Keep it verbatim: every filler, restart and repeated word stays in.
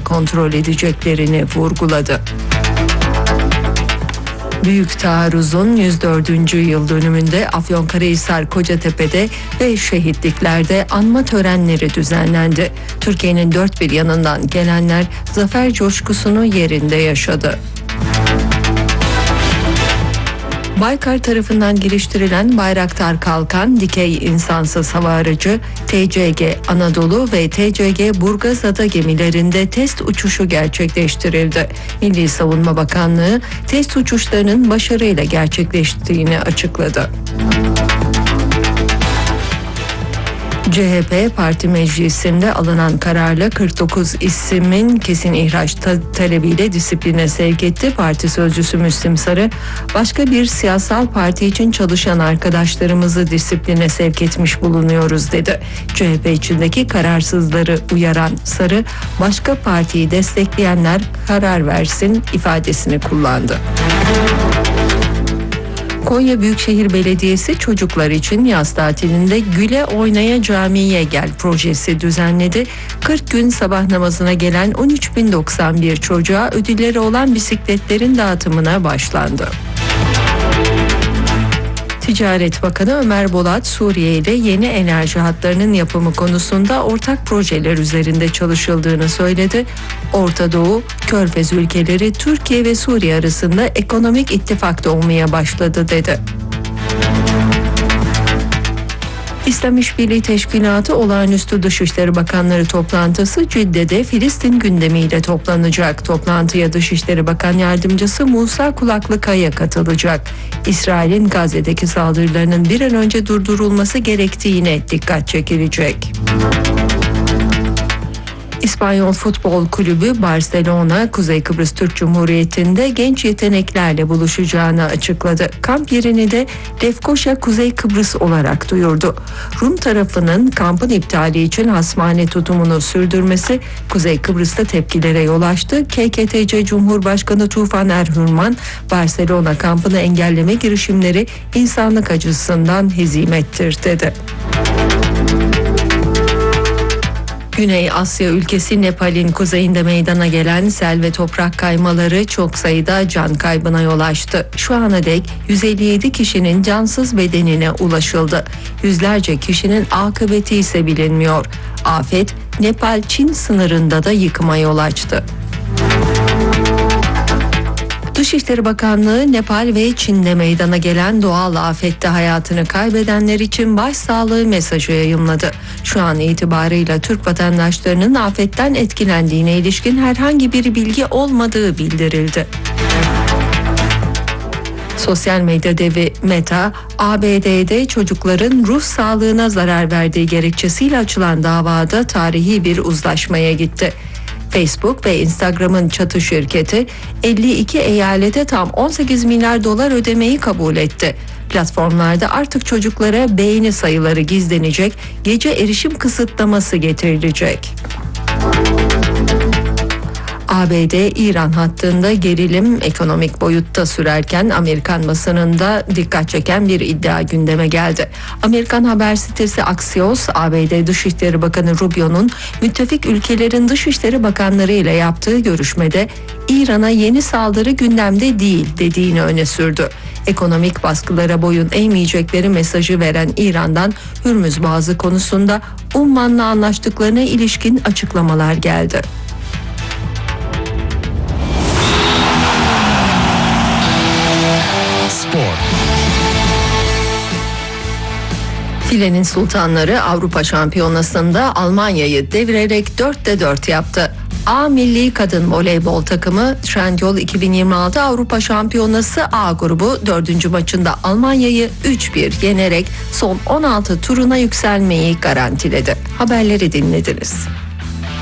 kontrol edeceklerini vurguladı. Büyük taarruzun yüz dördüncü yıl dönümünde Afyonkarahisar Kocatepe'de ve şehitliklerde anma törenleri düzenlendi. Türkiye'nin dört bir yanından gelenler zafer coşkusunu yerinde yaşadı. Baykar tarafından geliştirilen Bayraktar Kalkan dikey insansız hava aracı T C G Anadolu ve T C G Burgazada gemilerinde test uçuşu gerçekleştirildi. Milli Savunma Bakanlığı test uçuşlarının başarıyla gerçekleştiğini açıkladı. C H P Parti Meclisi'nde alınan kararla kırk dokuz ismin kesin ihraç ta- talebiyle disipline sevk etti. Parti sözcüsü Müslim Sarı, başka bir siyasal parti için çalışan arkadaşlarımızı disipline sevk etmiş bulunuyoruz dedi. C H P içindeki kararsızları uyaran Sarı, başka partiyi destekleyenler karar versin ifadesini kullandı. Konya Büyükşehir Belediyesi çocuklar için yaz tatilinde Güle Oynaya Camiye Gel projesi düzenledi. kırk gün sabah namazına gelen on üç bin doksan bir çocuğa ödülleri olan bisikletlerin dağıtımına başlandı. Ticaret Bakanı Ömer Bolat, Suriye ile yeni enerji hatlarının yapımı konusunda ortak projeler üzerinde çalışıldığını söyledi. Orta Doğu, Körfez ülkeleri Türkiye ve Suriye arasında ekonomik ittifakta olmaya başladı dedi. İslam İşbirliği Teşkilatı Olağanüstü Dışişleri Bakanları toplantısı Cidde'de Filistin gündemiyle toplanacak. Toplantıya Dışişleri Bakan Yardımcısı Musa Kulaklıkaya katılacak. İsrail'in Gazze'deki saldırılarının bir an önce durdurulması gerektiğine dikkat çekilecek. İspanyol Futbol Kulübü Barcelona, Kuzey Kıbrıs Türk Cumhuriyeti'nde genç yeteneklerle buluşacağını açıkladı. Kamp yerini de Lefkoşa Kuzey Kıbrıs olarak duyurdu. Rum tarafının kampın iptali için hasmane tutumunu sürdürmesi Kuzey Kıbrıs'ta tepkilere yol açtı. K K T C Cumhurbaşkanı Tufan Erhürman, Barcelona kampını engelleme girişimleri insanlık acısından hezimettir dedi. Güney Asya ülkesi Nepal'in kuzeyinde meydana gelen sel ve toprak kaymaları çok sayıda can kaybına yol açtı. Şu ana dek yüz elli yedi kişinin cansız bedenine ulaşıldı. Yüzlerce kişinin akıbeti ise bilinmiyor. Afet Nepal-Çin sınırında da yıkıma yol açtı. Dışişleri Bakanlığı, Nepal ve Çin'de meydana gelen doğal afette hayatını kaybedenler için başsağlığı mesajı yayımladı. Şu an itibarıyla Türk vatandaşlarının afetten etkilendiğine ilişkin herhangi bir bilgi olmadığı bildirildi. Sosyal medya devi Meta, A B D'de çocukların ruh sağlığına zarar verdiği gerekçesiyle açılan davada tarihi bir uzlaşmaya gitti. Facebook ve Instagram'ın çatı şirketi elli iki eyalete tam on sekiz milyar dolar ödemeyi kabul etti. Platformlarda artık çocuklara beğeni sayıları gizlenecek, gece erişim kısıtlaması getirilecek. A B D-İran hattında gerilim ekonomik boyutta sürerken Amerikan basınında dikkat çeken bir iddia gündeme geldi. Amerikan haber sitesi Axios, A B D Dışişleri Bakanı Rubio'nun müttefik ülkelerin dışişleri bakanları ile yaptığı görüşmede İran'a yeni saldırı gündemde değil dediğini öne sürdü. Ekonomik baskılara boyun eğmeyecekleri mesajı veren İran'dan Hürmüz Boğazı konusunda Umman'la anlaştıklarına ilişkin açıklamalar geldi. Filenin Sultanları Avrupa Şampiyonası'nda Almanya'yı devirerek dörtte dört yaptı. A milli kadın voleybol takımı Trendyol iki bin yirmi altı Avrupa Şampiyonası A grubu dördüncü maçında Almanya'yı üç bir yenerek son on altı turuna yükselmeyi garantiledi. Haberleri dinlediniz.